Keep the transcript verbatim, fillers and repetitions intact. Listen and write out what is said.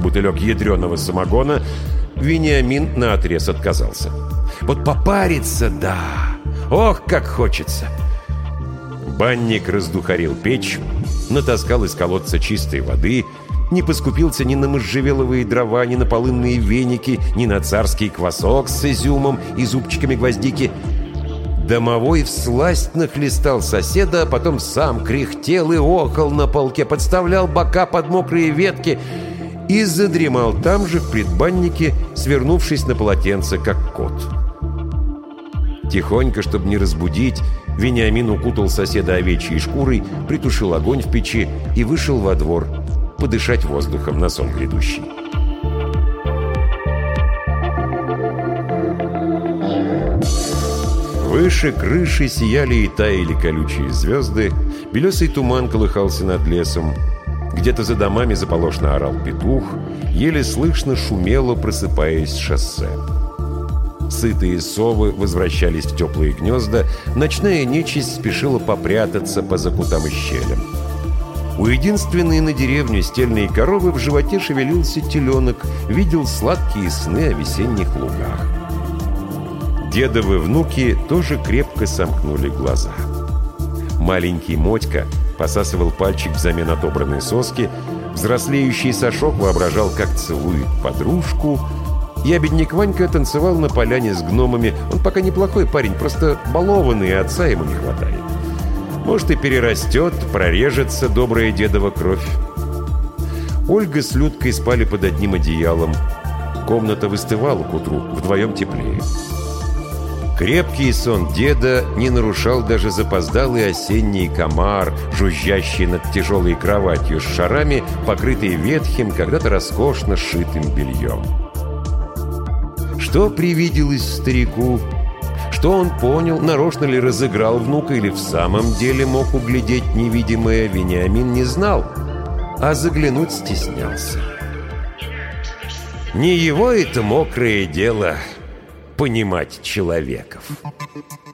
бутылек ядреного самогона, Вениамин наотрез отказался. Вот попариться, да, ох, как хочется. Банник раздухарил печь, натаскал из колодца чистой воды, не поскупился ни на можжевеловые дрова, ни на полынные веники, ни на царский квасок с изюмом и зубчиками гвоздики. Домовой всласть нахлестал соседа, а потом сам кряхтел и охал на полке, подставлял бока под мокрые ветки и задремал там же, в предбаннике, свернувшись на полотенце, как кот. Тихонько, чтобы не разбудить, Вениамин укутал соседа овечьей шкурой, притушил огонь в печи и вышел во двор подышать воздухом на сон грядущий. Выше крыши сияли и таяли колючие звезды, белесый туман колыхался над лесом. Где-то за домами заполошно орал петух, еле слышно шумело, просыпаясь с шоссе. Сытые совы возвращались в теплые гнезда, ночная нечисть спешила попрятаться по закутам и щелям. У единственной на деревне стельной коровы в животе шевелился теленок, видел сладкие сны о весенних лугах. Дедовы внуки тоже крепко сомкнули глаза. Маленький Мотька посасывал пальчик взамен отобранной соски, взрослеющий Сашок воображал, как целует подружку, ябедник Ванька танцевал на поляне с гномами. Он пока неплохой парень, просто балованный, и отца ему не хватает. Может, и перерастет, прорежется добрая дедова кровь. Ольга с Людкой спали под одним одеялом. Комната выстывала к утру, вдвоем теплее. Крепкий сон деда не нарушал даже запоздалый осенний комар, жужжащий над тяжелой кроватью с шарами, покрытой ветхим, когда-то роскошно сшитым бельем. Что привиделось старику? Что он понял, нарочно ли разыграл внука или в самом деле мог углядеть невидимое, Вениамин не знал, а заглянуть стеснялся. Не его это мокрое дело — понимать человеков.